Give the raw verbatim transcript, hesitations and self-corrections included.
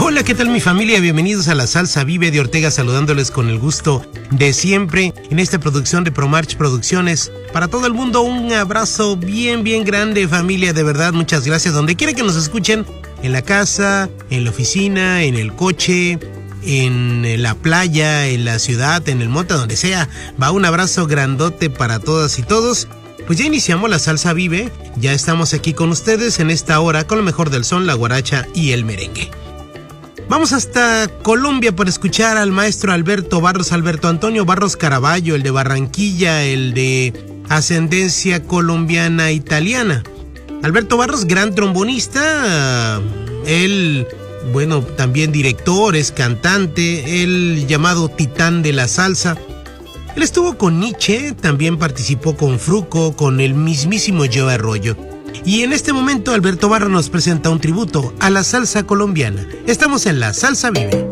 Hola, ¿qué tal mi familia? Bienvenidos a La Salsa Vive de Ortega, saludándoles con el gusto de siempre en esta producción de ProMarch Producciones. Para todo el mundo, un abrazo bien, bien grande, familia, de verdad, muchas gracias. Donde quiera que nos escuchen, en la casa, en la oficina, en el coche, en la playa, en la ciudad, en el monte, donde sea, va un abrazo grandote para todas y todos. Pues ya iniciamos La Salsa Vive, ya estamos aquí con ustedes en esta hora con lo mejor del son, la guaracha y el merengue. Vamos hasta Colombia para escuchar al maestro Alberto Barros, Alberto Antonio Barros Caraballo, el de Barranquilla, el de ascendencia colombiana italiana. Alberto Barros, gran trombonista, él, bueno, también director, es cantante, el llamado titán de la salsa. Él estuvo con Nietzsche, también participó con Fruco, con el mismísimo Joe Arroyo. Y en este momento Alberto Barros nos presenta un tributo a la salsa colombiana. Estamos en La Salsa Vive.